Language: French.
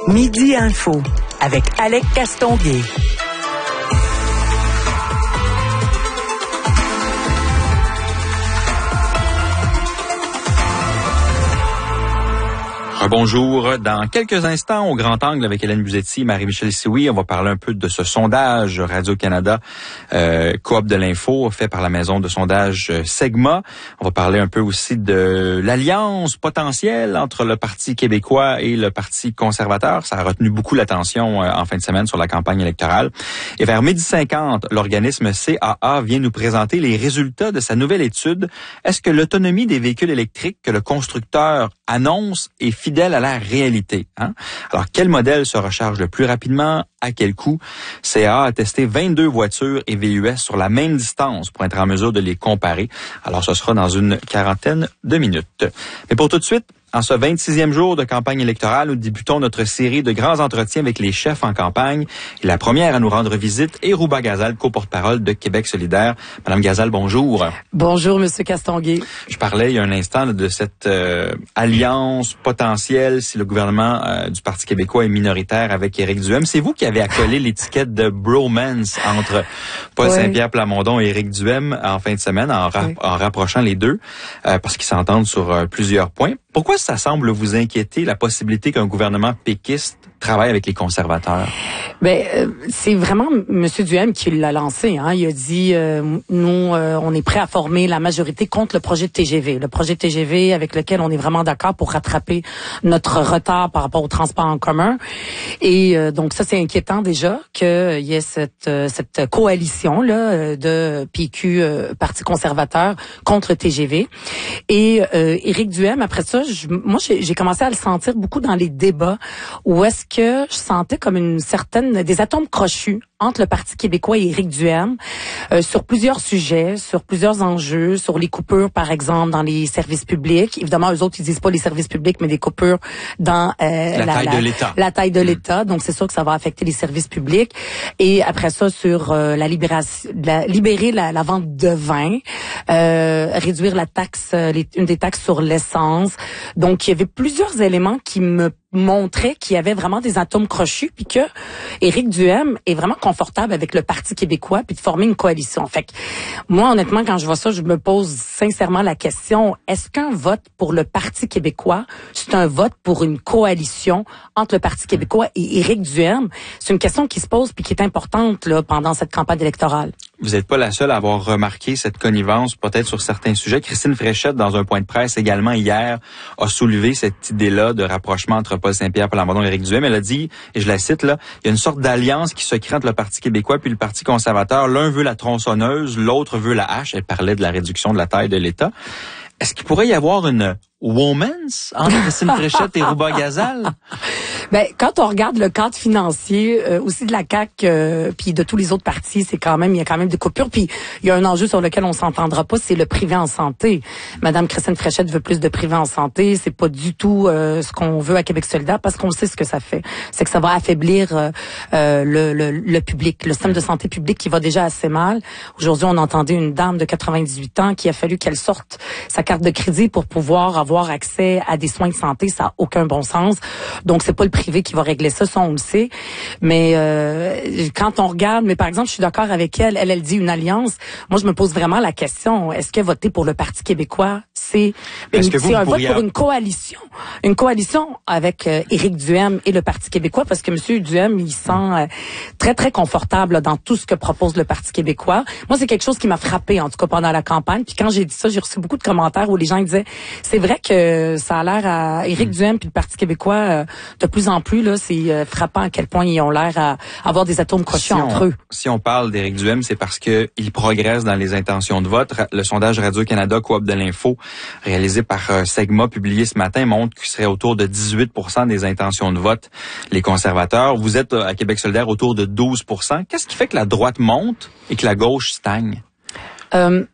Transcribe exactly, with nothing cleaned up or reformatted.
Midi Info avec Alec Castonguay. Bonjour. Dans quelques instants, au Grand Angle avec Hélène Buzetti, Marie-Michel Sioui, on va parler un peu de ce sondage Radio-Canada, euh, Coop de l'info, fait par la maison de sondage Segma. On va parler un peu aussi de l'alliance potentielle entre le Parti québécois et le Parti conservateur. Ça a retenu beaucoup l'attention euh, en fin de semaine sur la campagne électorale. Et vers midi cinquante, l'organisme C A A vient nous présenter les résultats de sa nouvelle étude. Est-ce que l'autonomie des véhicules électriques que le constructeur annonce est fidèle à la réalité, hein? Alors, quel modèle se recharge le plus rapidement? À quel coût? C A A a testé vingt-deux voitures et V U S sur la même distance pour être en mesure de les comparer. Alors, ce sera dans une quarantaine de minutes. Mais pour tout de suite, en ce vingt-sixième jour de campagne électorale, nous débutons notre série de grands entretiens avec les chefs en campagne. Et la première à nous rendre visite est Rouba Gazal, co-porte-parole de Québec solidaire. Madame Gazal, bonjour. Bonjour, Monsieur Castonguay. Je parlais il y a un instant là, de cette euh, alliance potentielle si le gouvernement euh, du Parti québécois est minoritaire avec Éric Duhem. C'est vous qui avez accolé l'étiquette de bromance entre Paul oui. Saint-Pierre Plamondon et Éric Duhem en fin de semaine, en, ra- oui. en rapprochant les deux, euh, parce qu'ils s'entendent sur euh, plusieurs points. Pourquoi ça semble vous inquiéter, la possibilité qu'un gouvernement péquiste travaille avec les conservateurs? Ben, euh, c'est vraiment M. Duhem qui l'a lancé. Hein. Il a dit, euh, nous, euh, on est prêt à former la majorité contre le projet de T G V. Le projet de T G V avec lequel on est vraiment d'accord pour rattraper notre retard par rapport au transport en commun. Et euh, donc ça, c'est inquiétant déjà qu'il euh, y ait cette, euh, cette coalition-là de P Q, euh, Parti conservateur, contre le T G V. Et euh, Éric Duhem, après ça, je, moi, j'ai, j'ai commencé à le sentir beaucoup dans les débats où est-ce que je sentais comme une certaine, des atomes crochus entre le Parti québécois et Éric Duhem euh, sur plusieurs sujets, sur plusieurs enjeux, sur les coupures, par exemple, dans les services publics. Évidemment, eux autres, ils disent pas les services publics, mais des coupures dans euh, la, la taille la, de l'État. La taille de mmh. l'État. Donc, c'est sûr que ça va affecter les services publics. Et après ça, sur euh, la libération, la, libérer la, la vente de vin, euh, réduire la taxe, les, une des taxes sur l'essence. Donc, il y avait plusieurs éléments qui me montrait qu'il y avait vraiment des atomes crochus, puis que Éric Duhem est vraiment confortable avec le Parti québécois, puis de former une coalition. Fait que moi, honnêtement, quand je vois ça, je me pose sincèrement la question, est-ce qu'un vote pour le Parti québécois, c'est un vote pour une coalition entre le Parti québécois et Éric Duhem? C'est une question qui se pose puis qui est importante là pendant cette campagne électorale. Vous n'êtes pas la seule à avoir remarqué cette connivence, peut-être sur certains sujets. Christine Fréchette, dans un point de presse également hier, a soulevé cette idée-là de rapprochement entre Paul Saint-Pierre Plamondon et Éric Duhem. Elle a dit, et je la cite là, il y a une sorte d'alliance qui se crée entre le Parti québécois puis le Parti conservateur. L'un veut la tronçonneuse, l'autre veut la hache. Elle parlait de la réduction de la taille de l'État. Est-ce qu'il pourrait y avoir une woman's entre Christine Fréchette et Rouba Gazal? Ben, quand on regarde le cadre financier euh, aussi de la C A Q euh, puis de tous les autres partis, c'est quand même il y a quand même des coupures. Puis il y a un enjeu sur lequel on s'entendra pas, c'est le privé en santé. Madame Christine Fréchette veut plus de privé en santé. C'est pas du tout euh, ce qu'on veut à Québec solidaire parce qu'on sait ce que ça fait. C'est que ça va affaiblir euh, euh, le, le, le public, le système de santé publique qui va déjà assez mal. Aujourd'hui, on entendait une dame de quatre-vingt-dix-huit ans qui a fallu qu'elle sorte sa carte de crédit pour pouvoir avoir accès à des soins de santé. Ça a aucun bon sens. Donc c'est pas le privé qui va régler ça, ça on le sait. Mais euh, quand on regarde, mais par exemple, je suis d'accord avec elle, elle, elle dit une alliance. Moi, je me pose vraiment la question, est-ce que voter pour le Parti québécois, c'est, une, c'est un vote pour une coalition? Une coalition avec euh, Éric Duhem et le Parti québécois, parce que M. Duhem, il sent euh, très, très confortable là, dans tout ce que propose le Parti québécois. Moi, c'est quelque chose qui m'a frappé, en tout cas, pendant la campagne. Puis quand j'ai dit ça, j'ai reçu beaucoup de commentaires où les gens disaient, c'est vrai que ça a l'air à Éric Duhem puis le Parti québécois, euh, de plus en plus, là, c'est euh, frappant à quel point ils ont l'air à avoir des atomes crochus si entre on, eux. Si on parle d'Éric Duhem, c'est parce que il progresse dans les intentions de vote. Le sondage Radio-Canada Coop de l'info, réalisé par euh, Segma, publié ce matin, montre qu'il serait autour de dix-huit pour cent des intentions de vote, les conservateurs. Vous êtes à Québec solidaire autour de douze pour cent. Qu'est-ce qui fait que la droite monte et que la gauche stagne? Euh,